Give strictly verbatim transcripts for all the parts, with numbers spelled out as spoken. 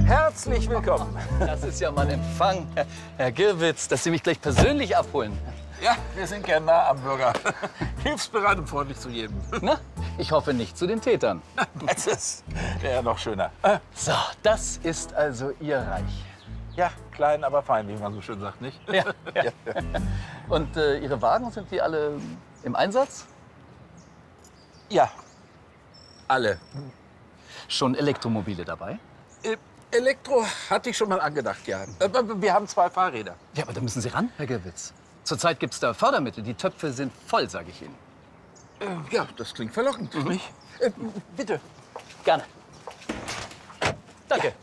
Herzlich willkommen. Das ist ja mal ein Empfang, Herr, Herr Girwitz, dass Sie mich gleich persönlich abholen. Ja, wir sind gern nah am Bürger. Hilfsbereit und freundlich zu jedem. Na, ich hoffe nicht zu den Tätern. Das ist ja noch schöner. So, das ist also Ihr Reich. Ja, klein, aber fein, wie man so schön sagt, nicht? Ja. ja. Und äh, Ihre Wagen, sind die alle im Einsatz? Ja, alle. Schon Elektromobile dabei? Äh, Elektro hatte ich schon mal angedacht, ja. Äh, wir haben zwei Fahrräder. Ja, aber da müssen Sie ran, Herr Girwitz. Zurzeit gibt es da Fördermittel. Die Töpfe sind voll, sage ich Ihnen. Äh, ja, das klingt verlockend, mhm. nicht? Äh, bitte. Gerne. Danke.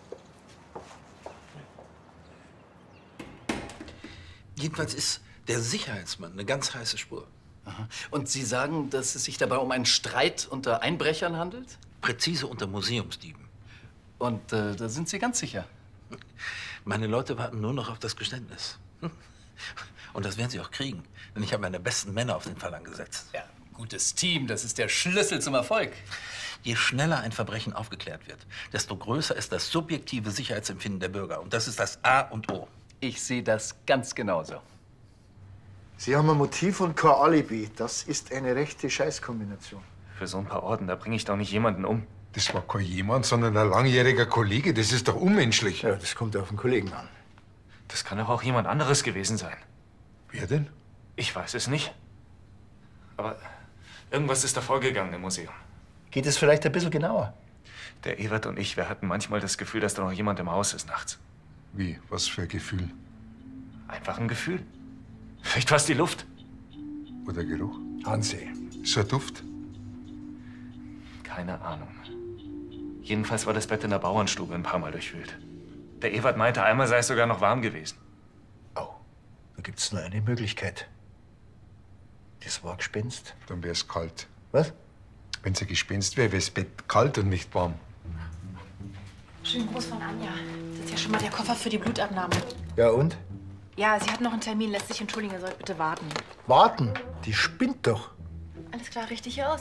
Jedenfalls ist der Sicherheitsmann eine ganz heiße Spur. Aha. Und Sie sagen, dass es sich dabei um einen Streit unter Einbrechern handelt? Präzise unter Museumsdieben. Und äh, da sind Sie ganz sicher? Meine Leute warten nur noch auf das Geständnis. Und das werden sie auch kriegen. Denn ich habe meine besten Männer auf den Fall angesetzt. Ja, gutes Team, das ist der Schlüssel zum Erfolg. Je schneller ein Verbrechen aufgeklärt wird, desto größer ist das subjektive Sicherheitsempfinden der Bürger. Und das ist das A und O. Ich sehe das ganz genauso. Sie haben ein Motiv und kein Alibi. Das ist eine rechte Scheißkombination. Für so ein paar Orden, da bringe ich doch nicht jemanden um. Das war kein jemand, sondern ein langjähriger Kollege. Das ist doch unmenschlich. Ja, das kommt auf den Kollegen an. Das kann doch auch jemand anderes gewesen sein. Wer denn? Ich weiß es nicht. Aber irgendwas ist da vorgegangen im Museum. Geht es vielleicht ein bisschen genauer? Der Ewert und ich, wir hatten manchmal das Gefühl, dass da noch jemand im Haus ist nachts. Wie? Was für ein Gefühl? Einfach ein Gefühl. Vielleicht war es die Luft. Oder Geruch? Hansi. So ein Duft? Keine Ahnung. Jedenfalls war das Bett in der Bauernstube ein paar Mal durchwühlt. Der Ewert meinte, einmal sei es sogar noch warm gewesen. Oh, da gibt's nur eine Möglichkeit. Das war Gespenst. Dann wär's kalt. Was? Wenn's ein Gespenst wäre, wär's Bett kalt und nicht warm. Schönen Gruß von Anja. Das ist ja schon mal der Koffer für die Blutabnahme. Ja und? Ja, sie hat noch einen Termin. Lässt sich entschuldigen, ihr sollt bitte warten. Warten? Die spinnt doch. Alles klar, richtig hier aus?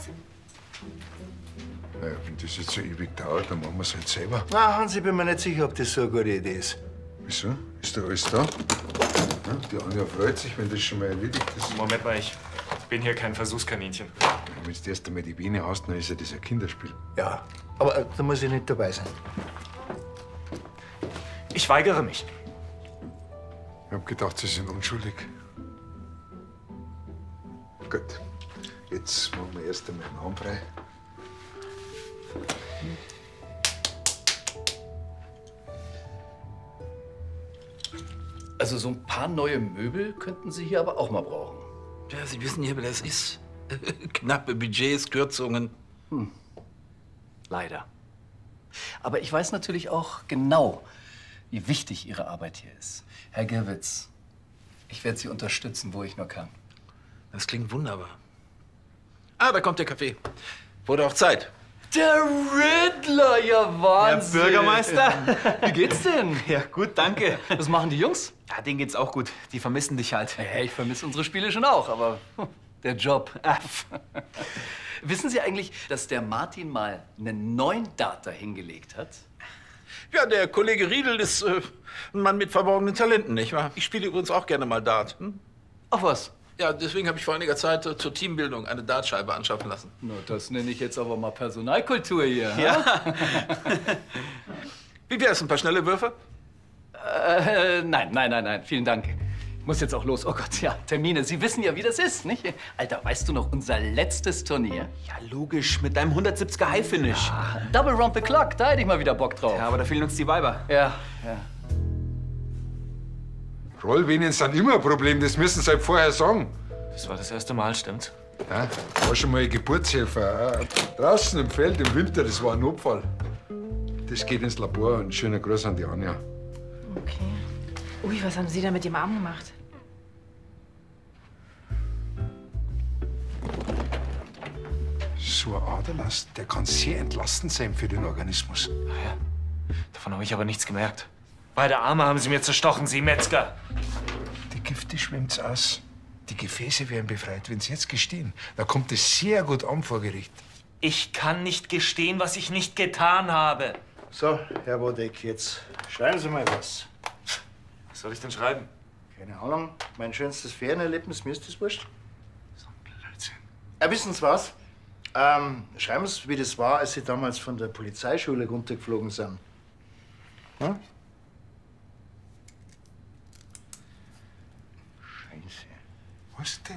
Naja, wenn das jetzt so ewig dauert, dann machen wir's halt selber. Na, Hansi, bin mir nicht sicher, ob das so eine gute Idee ist. Wieso? Ist da alles da? Ja, die Anja freut sich, wenn das schon mal erledigt ist. Moment mal, ich bin hier kein Versuchskaninchen. Wenn du erst einmal die Vene hast, dann ist ja das ein Kinderspiel. Ja, aber äh, da muss ich nicht dabei sein. Ich weigere mich. Ich hab gedacht, Sie sind unschuldig. Gut. Jetzt machen wir erst einmal den Arm frei. Also so ein paar neue Möbel könnten Sie hier aber auch mal brauchen. Ja, Sie wissen ja, wie das ist. Knappe Budgets, Kürzungen. Hm. Leider. Aber ich weiß natürlich auch genau, wie wichtig Ihre Arbeit hier ist. Herr Girwitz, ich werde Sie unterstützen, wo ich nur kann. Das klingt wunderbar. Ah, da kommt der Kaffee. Wurde auch Zeit. Der Riddler, ja Wahnsinn! Herr Bürgermeister! Wie geht's denn? Ja, gut, danke. Was machen die Jungs? Ja, denen geht's auch gut. Die vermissen dich halt. Ja, ich vermisse unsere Spiele schon auch, aber der Job. Wissen Sie eigentlich, dass der Martin mal einen neuen Data hingelegt hat? Ja, der Kollege Riedel ist äh, ein Mann mit verborgenen Talenten, nicht wahr? Ich spiele übrigens auch gerne mal Dart. Hm? Ach was? Ja, deswegen habe ich vor einiger Zeit äh, zur Teambildung eine Dartscheibe anschaffen lassen. Na, das nenne ich jetzt aber mal Personalkultur hier. Ja. Wie wär's, ein paar schnelle Würfe? Äh, nein, nein, nein, nein, vielen Dank. Ich muss jetzt auch los. Oh Gott, ja, Termine. Sie wissen ja, wie das ist, nicht? Alter, weißt du noch unser letztes Turnier? Ja, logisch. Mit deinem hundertsiebziger High-Finish. Ah, Double Round the Clock, da hätte ich mal wieder Bock drauf. Ja, aber da fehlen uns die Weiber. Ja, ja. Rollvenen sind immer ein Problem, das müssen Sie halt vorher sagen. Das war das erste Mal, stimmt's? Ja, war schon mal ein Geburtshelfer. Auch draußen im Feld im Winter, das war ein Notfall. Das geht ins Labor und schöner Gruß an die Anja. Okay. Ui, was haben Sie da mit dem Arm gemacht? So ein Aderlass, der kann sehr entlastend sein für den Organismus. Ah ja. Davon habe ich aber nichts gemerkt. Beide Arme haben Sie mir zerstochen, Sie Metzger. Die Gifte schwimmt's aus. Die Gefäße werden befreit. Wenn Sie jetzt gestehen, dann kommt es sehr gut an vor Gericht. Ich kann nicht gestehen, was ich nicht getan habe. So, Herr Wodek, jetzt schreiben Sie mal was. Was soll ich denn schreiben? Keine Ahnung, mein schönstes Ferienerlebnis, mir ist das wurscht. So ein Blödsinn. Ja, wissen Sie was? Ähm, schreiben Sie, wie das war, als Sie damals von der Polizeischule runtergeflogen sind. Hm? Scheiße. Was denn?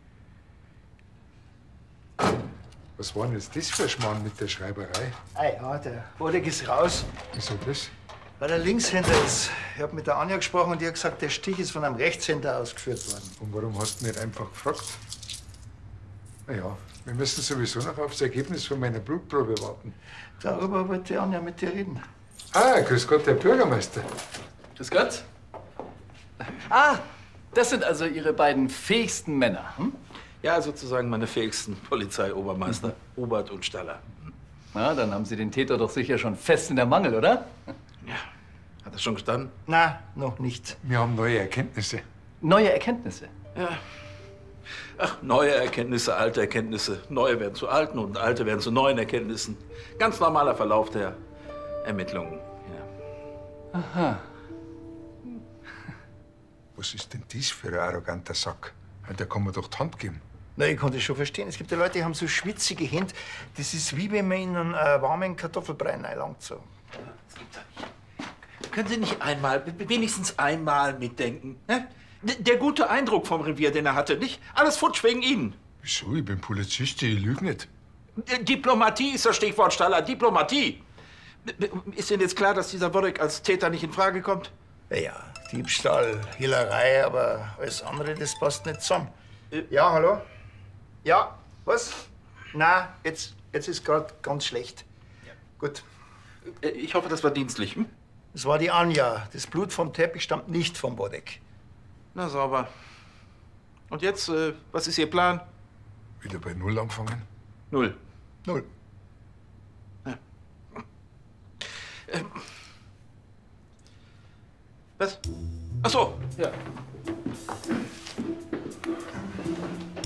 Was war denn jetzt das für ein Schmarrn mit der Schreiberei? Ah ja, der Wodek ist raus, Wieso das? weil er Linkshänder ist. Ich hab mit der Anja gesprochen und die hat gesagt, der Stich ist von einem Rechtshänder ausgeführt worden. Und warum hast du nicht einfach gefragt? Na ja, wir müssen sowieso noch aufs Ergebnis von meiner Blutprobe warten. Darüber wollte die Anja mit dir reden. Ah, grüß Gott, Herr Bürgermeister. Grüß Gott. Ah, das sind also Ihre beiden fähigsten Männer. Hm? Ja, sozusagen meine fähigsten Polizeiobermeister, Obert und Staller. Na, dann haben Sie den Täter doch sicher schon fest in der Mangel, oder? Ja, hat er schon gestanden? Na, noch nicht. Wir haben neue Erkenntnisse. Neue Erkenntnisse. Ja. Ach, neue Erkenntnisse, alte Erkenntnisse. Neue werden zu alten und alte werden zu neuen Erkenntnissen. Ganz normaler Verlauf der Ermittlungen. Ja. Aha. Was ist denn das für ein arroganter Sack? Der kann mir doch die Hand geben. Na, ich kann das schon verstehen. Es gibt ja Leute, die haben so schwitzige Hände. Das ist wie wenn man in einen äh, warmen Kartoffelbrei reinlangt. So. Können Sie nicht einmal, wenigstens einmal mitdenken? Ne? D- Der gute Eindruck vom Revier, den er hatte, nicht? Alles futsch wegen Ihnen. Wieso? Ich bin Polizist, ich lüge nicht. D- Diplomatie ist das Stichwort, Staller. Diplomatie. B- Ist Ihnen jetzt klar, dass dieser Wodek als Täter nicht in Frage kommt? Ja, ja, Diebstahl, Hehlerei, aber alles andere, das passt nicht zusammen. Ja, hallo? Ja, was? Na, jetzt, jetzt ist gerade ganz schlecht. Gut. Äh, Ich hoffe, das war dienstlich. Hm? Das war die Anja. Das Blut vom Teppich stammt nicht vom Wodek. Na, sauber. Und jetzt, äh, was ist Ihr Plan? Wieder bei Null anfangen? Null. Null. Was? Ach so. Ja.